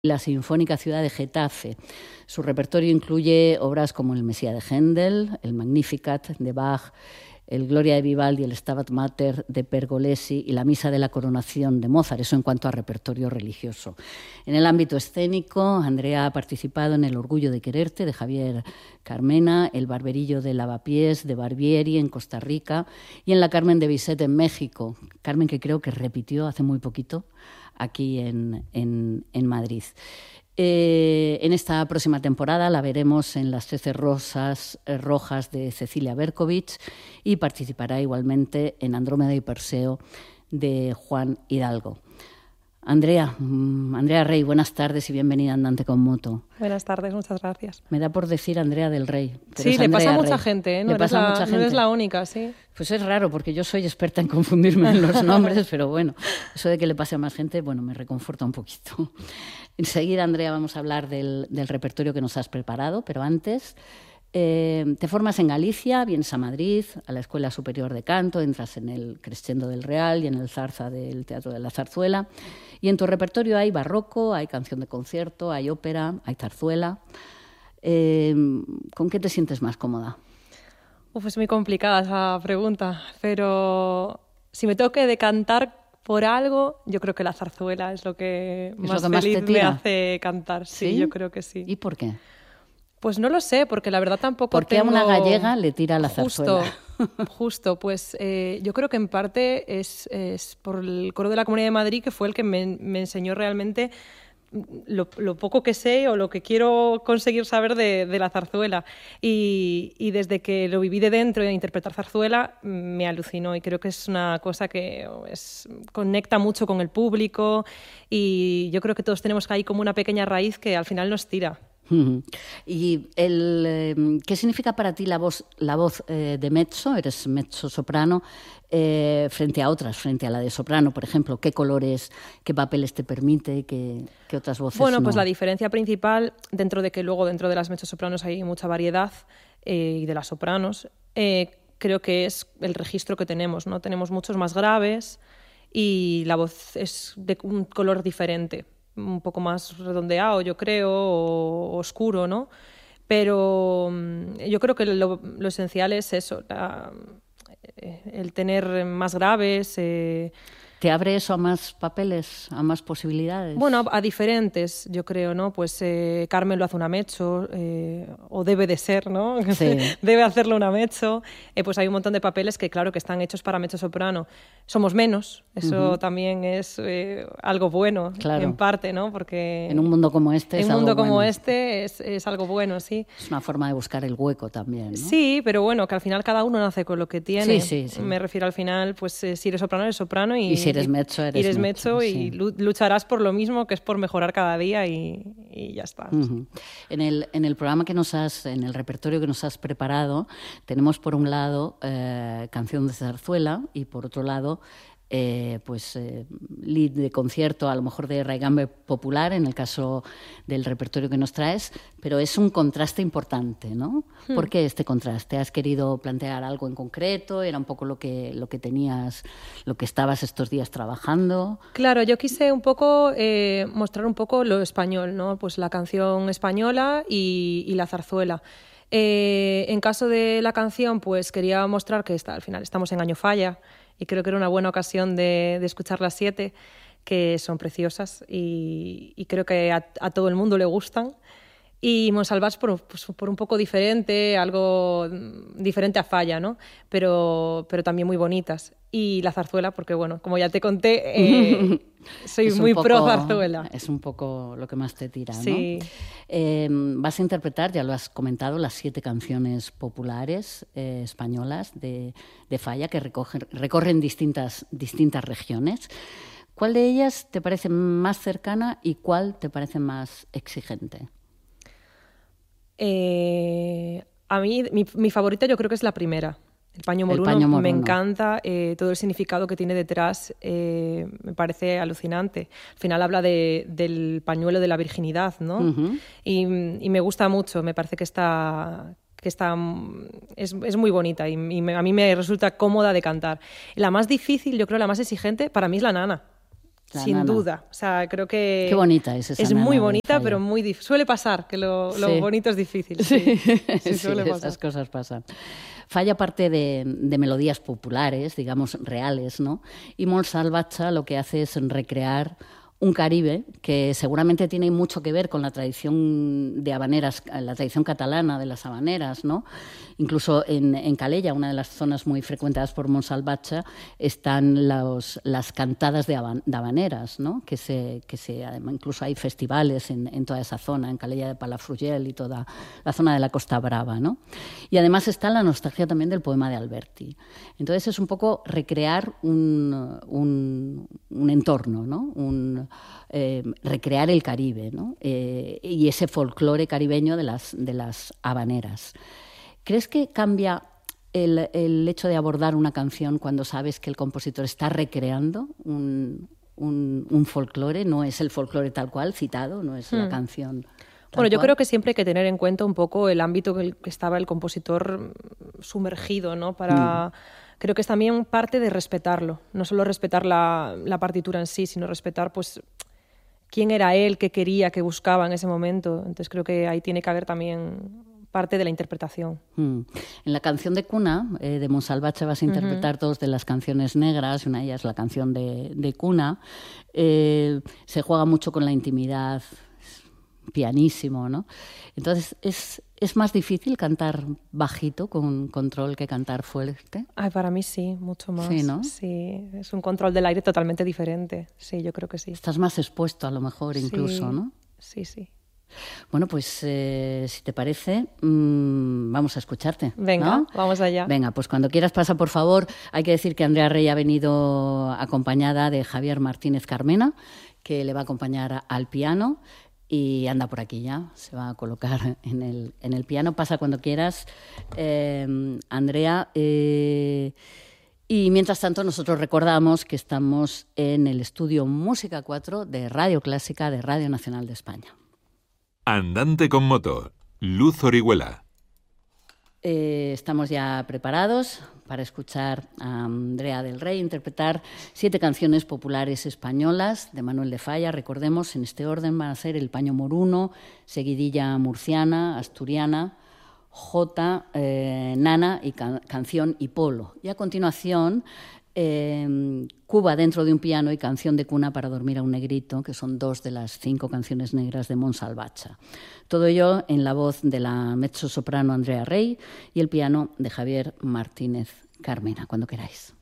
la Sinfónica Ciudad de Getafe. Su repertorio incluye obras como el Mesías de Händel, el Magnificat de Bach, el Gloria de Vivaldi, el Stabat Mater de Pergolesi y la Misa de la Coronación de Mozart, eso en cuanto a repertorio religioso. En el ámbito escénico, Andrea ha participado en El Orgullo de Quererte de Javier Carmena, El Barberillo de Lavapiés de Barbieri en Costa Rica y en La Carmen de Bizet en México. Carmen, que creo que repitió hace muy poquito aquí en Madrid. En esta próxima temporada la veremos en Las 13 Rosas Rojas de Cecilia Berkovich y participará igualmente en Andrómeda y Perseo de Juan Hidalgo. Andrea Rey, buenas tardes y bienvenida a Andante con Moto. Buenas tardes, muchas gracias. Me da por decir Andrea del Rey. Sí, le pasa a mucha gente, ¿eh? No eres la única, sí. Pues es raro, porque yo soy experta en confundirme en los nombres, pero bueno, eso de que le pase a más gente, bueno, me reconforta un poquito. Enseguida, Andrea, vamos a hablar del repertorio que nos has preparado, pero antes... te formas en Galicia, vienes a Madrid, a la Escuela Superior de Canto, entras en el Crescendo del Real y en el Zarza del Teatro de la Zarzuela. Y en tu repertorio hay barroco, hay canción de concierto, hay ópera, hay zarzuela. ¿Con qué te sientes más cómoda? Es muy complicada esa pregunta, pero si me tengo que decantar por algo, yo creo que la zarzuela es lo que más feliz me hace cantar. Sí, yo creo que sí. ¿Y por qué? Pues no lo sé, porque la verdad tampoco ¿Por qué tengo... a una gallega le tira la zarzuela? Justo, pues yo creo que en parte es por el coro de la Comunidad de Madrid, que fue el que me enseñó realmente lo poco que sé o lo que quiero conseguir saber de la zarzuela. Y desde que lo viví de dentro de interpretar zarzuela, me alucinó y creo que es una cosa que conecta mucho con el público y yo creo que todos tenemos ahí como una pequeña raíz que al final nos tira. ¿Y qué significa para ti la voz de mezzo? Eres mezzo soprano, frente a otras, frente a la de soprano, por ejemplo. ¿Qué colores, qué papeles te permite, qué otras voces? Bueno, pues la diferencia principal, dentro de que luego dentro de las mezzosopranos hay mucha variedad y de las sopranos, creo que es el registro que tenemos, ¿no? Tenemos muchos más graves y la voz es de un color diferente, un poco más redondeado, yo creo, o oscuro, ¿no? Pero yo creo que lo esencial es eso, el tener más graves. ¿Te abre eso a más papeles, a más posibilidades? Bueno, a diferentes, yo creo, ¿no? Pues Carmen lo hace una mezzo, o debe de ser, ¿no? Sí. Debe hacerlo una mezzo. Pues hay un montón de papeles que, claro, que están hechos para mezzo-soprano. Somos menos, eso también es algo bueno, claro, en parte, ¿no? Porque en un mundo como este es algo bueno. Es algo bueno, sí. Es una forma de buscar el hueco también, ¿no? Sí, pero bueno, que al final cada uno nace con lo que tiene. Sí. Me refiero al final, pues si eres soprano y si eres mezzo, eres mezzo y sí, lucharás por lo mismo, que es por mejorar cada día y ya está. En el programa en el repertorio que nos has preparado, tenemos por un lado canción de zarzuela y por otro lado lead de concierto, a lo mejor de raigambe popular, en el caso del repertorio que nos traes, pero es un contraste importante, ¿no? ¿Por qué este contraste? ¿Has querido plantear algo en concreto? ¿Era un poco lo que tenías, lo que estabas estos días trabajando? Claro, yo quise un poco mostrar un poco lo español, ¿no? Pues la canción española y la zarzuela. En caso de la canción, pues quería mostrar que al final estamos en Año Falla y creo que era una buena ocasión de escuchar las 7, que son preciosas y creo que a todo el mundo le gustan. Y Monsalvats por un poco diferente, algo diferente a Falla, ¿no? Pero también muy bonitas. Y la zarzuela, porque bueno, como ya te conté, soy muy pro zarzuela. Es un poco lo que más te tira, ¿no? Sí. Vas a interpretar, ya lo has comentado, las 7 canciones populares españolas de Falla que recorren distintas regiones. ¿Cuál de ellas te parece más cercana y cuál te parece más exigente? A mí, mi favorita yo creo que es la primera. El paño moruno me encanta, todo el significado que tiene detrás me parece alucinante. Al final habla del pañuelo de la virginidad, ¿no? Y me gusta mucho, me parece que es muy bonita y a mí me resulta cómoda de cantar. La más difícil, yo creo la más exigente, para mí es la nana. Sin duda. O sea, creo que... Qué bonita es esa Es nana muy de bonita, Falla. pero muy difícil. Suele pasar, que lo Sí. bonito es difícil. Sí, Sí, suele pasar. esas cosas pasan. Falla parte de melodías populares, digamos, reales, ¿no? Y Molt Salvatge lo que hace es recrear un Caribe que seguramente tiene mucho que ver con la tradición de habaneras, la tradición catalana de las habaneras, ¿no? Incluso en Calella, una de las zonas muy frecuentadas por Molt Salvatge, están las cantadas de habaneras, ¿no? Además, incluso hay festivales en toda esa zona, en Calella de Palafrugell y toda la zona de la Costa Brava, ¿no? Y además está la nostalgia también del poema de Alberti. Entonces es un poco recrear un entorno, ¿no? Recrear el Caribe, ¿no? Y ese folclore caribeño de las habaneras. ¿Crees que cambia el hecho de abordar una canción cuando sabes que el compositor está recreando un folclore? No es el folclore tal cual citado, no es la canción. Bueno, yo creo que siempre hay que tener en cuenta un poco el ámbito en el que estaba el compositor sumergido, ¿no? Creo que es también parte de respetarlo, no solo respetar la partitura en sí, sino respetar, pues, quién era él, qué quería, qué buscaba en ese momento. Entonces creo que ahí tiene que haber también parte de la interpretación. En la canción de cuna de Molt Salvatge vas a interpretar dos de las canciones negras, una de ellas la canción de cuna. Se juega mucho con la intimidad, pianísimo, ¿no? Entonces, ¿es más difícil cantar bajito con control que cantar fuerte? Ay, para mí sí, mucho más. Sí, ¿no? Sí, es un control del aire totalmente diferente. Sí, yo creo que sí. Estás más expuesto a lo mejor incluso, Sí, ¿no? Sí, sí. Bueno, pues si te parece, vamos a escucharte. Venga, ¿no? vamos allá. Venga, pues cuando quieras pasa, por favor. Hay que decir que Andrea Rey ha venido acompañada de Javier Martínez Carmena, que le va a acompañar al piano. Y anda por aquí ya, se va a colocar en el piano. Pasa cuando quieras, Andrea. Y mientras tanto, nosotros recordamos que estamos en el estudio Música 4 de Radio Clásica de Radio Nacional de España. Andante con moto, Luz Orihuela. Estamos ya preparados para escuchar a Andrea del Rey interpretar 7 canciones populares españolas de Manuel de Falla. Recordemos, en este orden van a ser El Paño Moruno, Seguidilla Murciana, Asturiana, Jota, Nana y Canción y Polo. Y a continuación, Cuba dentro de un piano y Canción de cuna para dormir a un negrito, que son 2 de las 5 canciones negras de Molt Salvatge. Todo ello en la voz de la mezzosoprano Andrea Rey y el piano de Javier Martínez Carmena, cuando queráis.